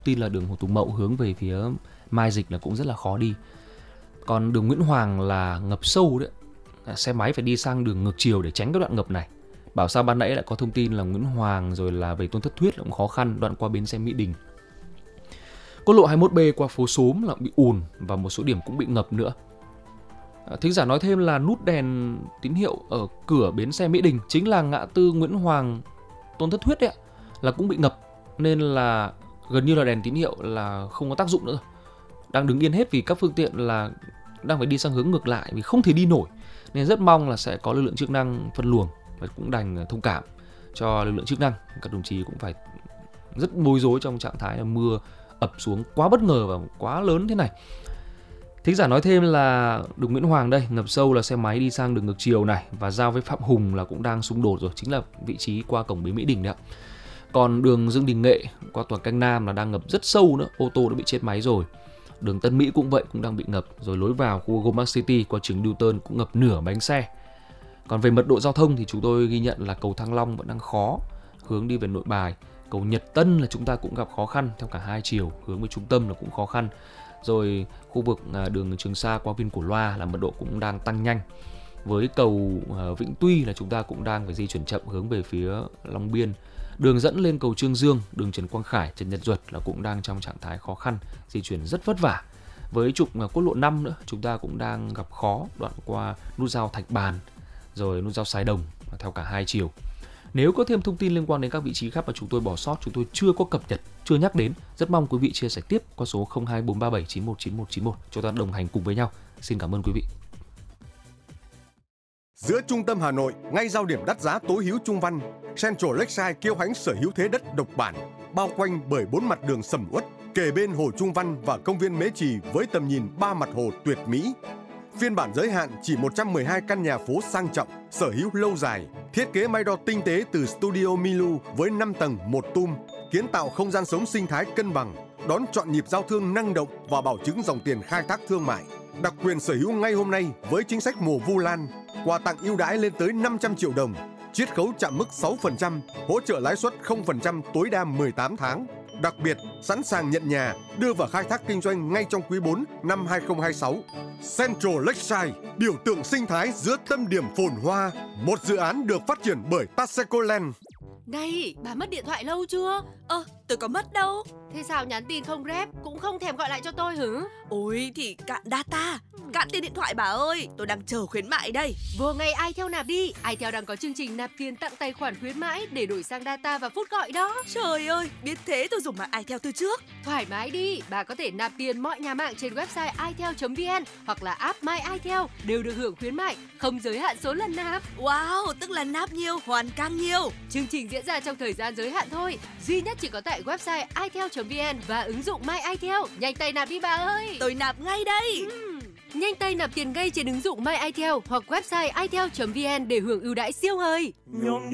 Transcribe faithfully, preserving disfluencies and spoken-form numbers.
tin là đường Hồ Tùng Mậu hướng về phía Mai Dịch là cũng rất là khó đi. Còn đường Nguyễn Hoàng là ngập sâu đấy, xe máy phải đi sang đường ngược chiều để tránh cái đoạn ngập này. Bảo sao ban nãy lại có thông tin là Nguyễn Hoàng rồi là về Tôn Thất Thuyết cũng khó khăn, đoạn qua bến xe Mỹ Đình. Quốc lộ hai mươi mốt B qua phố Xóm là bị ùn và một số điểm cũng bị ngập nữa. Thính giả nói thêm là nút đèn tín hiệu ở cửa bến xe Mỹ Đình, chính là ngã tư Nguyễn Hoàng Tôn Thất Thuyết đấy, là cũng bị ngập, nên là gần như là đèn tín hiệu là không có tác dụng nữa rồi. Đang đứng yên hết vì các phương tiện là đang phải đi sang hướng ngược lại vì không thể đi nổi. Nên rất mong là sẽ có lực lượng chức năng phân luồng và cũng đành thông cảm cho lực lượng chức năng. Các đồng chí cũng phải rất bối rối trong trạng thái là mưa ập xuống quá bất ngờ và quá lớn thế này. Thính giả nói thêm là đường Nguyễn Hoàng đây ngập sâu là xe máy đi sang đường ngược chiều này, và giao với Phạm Hùng là cũng đang xung đột rồi, chính là vị trí qua cổng bến Mỹ Đình đấy ạ. Còn đường Dương Đình Nghệ qua tòa Canh Nam là đang ngập rất sâu nữa, ô tô đã bị chết máy rồi. Đường Tân Mỹ cũng vậy, cũng đang bị ngập. Rồi lối vào khu Goldmark City qua trường Newton cũng ngập nửa bánh xe. Còn về mật độ giao thông thì chúng tôi ghi nhận là cầu Thăng Long vẫn đang khó, hướng đi về Nội Bài. Cầu Nhật Tân là chúng ta cũng gặp khó khăn theo cả hai chiều, hướng về trung tâm là cũng khó khăn. Rồi khu vực đường Trường Sa qua Viên Cổ Loa là mật độ cũng đang tăng nhanh. Với cầu Vĩnh Tuy là chúng ta cũng đang phải di chuyển chậm hướng về phía Long Biên. Đường dẫn lên cầu Trương Dương, đường Trần Quang Khải, Trần Nhật Duật là cũng đang trong trạng thái khó khăn, di chuyển rất vất vả. Với trục quốc lộ năm nữa, chúng ta cũng đang gặp khó đoạn qua nút giao Thạch Bàn, rồi nút giao Sài Đồng theo cả hai chiều. Nếu có thêm thông tin liên quan đến các vị trí khác mà chúng tôi bỏ sót, chúng tôi chưa có cập nhật, chưa nhắc đến, rất mong quý vị chia sẻ tiếp qua số không hai bốn ba bảy chín một chín một chín một cho ta đồng hành cùng với nhau. Xin cảm ơn quý vị. Giữa trung tâm Hà Nội, ngay giao điểm đắt giá tối hữu Trung Văn, Central Lakeside kiêu hãnh sở hữu thế đất độc bản, bao quanh bởi bốn mặt đường sầm uất, kề bên hồ Trung Văn và công viên Mễ Trì với tầm nhìn ba mặt hồ tuyệt mỹ. Phiên bản giới hạn chỉ một trăm mười hai căn nhà phố sang trọng, sở hữu lâu dài, thiết kế may đo tinh tế từ Studio Milu với năm tầng một tum, kiến tạo không gian sống sinh thái cân bằng, đón chọn nhịp giao thương năng động và bảo chứng dòng tiền khai thác thương mại. Đặc quyền sở hữu ngay hôm nay với chính sách mùa Vu Lan, quà tặng ưu đãi lên tới năm trăm triệu đồng, chiết khấu chạm mức sáu phần trăm, hỗ trợ lãi suất không phần trăm tối đa mười tám tháng. Đặc biệt, sẵn sàng nhận nhà, đưa vào khai thác kinh doanh ngay trong quý bốn năm hai không hai sáu. Central Lakeside, biểu tượng sinh thái giữa tâm điểm phồn hoa, một dự án được phát triển bởi Taseko Land. Này, bà mất điện thoại lâu chưa? Ơ, tôi có mất đâu. Thế sao nhắn tin không rep, cũng không thèm gọi lại cho tôi hử? Ôi thì cạn data, cạn tiền điện thoại bà ơi, tôi đang chờ khuyến mại đây. Vô ngay iTel nạp đi, iTel đang có chương trình nạp tiền tặng tài khoản khuyến mãi để đổi sang data và phút gọi đó. Trời ơi, biết thế tôi dùng mạng iTel từ trước. Thoải mái đi, bà có thể nạp tiền mọi nhà mạng trên website itel chấm vn hoặc là app My iTel đều được hưởng khuyến mại, không giới hạn số lần nạp. Wow, tức là nạp nhiều, hoàn càng nhiều. Chương trình diễn ra trong thời gian giới hạn thôi, duy nhất chỉ có tại website itel chấm vn và ứng dụng My iTel. Nhanh tay nạp đi bà ơi. Tôi nạp ngay đây. Uhm. Nhanh tay nạp tiền ngay trên ứng dụng My iTel hoặc website itel chấm vn để hưởng ưu đãi siêu hời.